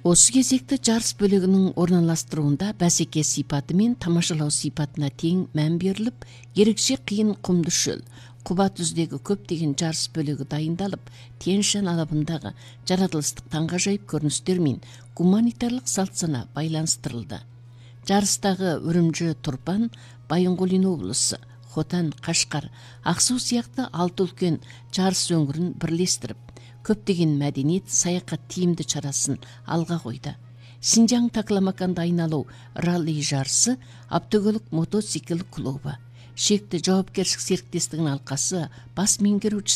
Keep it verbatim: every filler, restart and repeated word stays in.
Осы кезекте жарыс бөлігінің орналастыруында бәсеке сипаты мен тамашалау сипатына тең мән беріліп, ерекше қиын құмды шөл, Құба түздегі көптеген жарыс бөлігі дайындалып, Тянь-Шань алабындағы жаратылыстық таңғажайып көріністер мен гуманитарлық салтсына байланыстырылды. Жарыстағы Үрімжі, Тұрпан, Байынқолин облысы, Хотан, Қашқар, Ақсу сияқты алты үлкен жарыс өңірін бірлестіріп, көптеген мәдениет, саяхат тиімді шарасын алға қойды. Синжаң Такламаканды айналу ралли жарысы, Автокөлік мотоцикл клубы, шекті жауапкершілік серіктестігінің алқасы бас меңгерушісі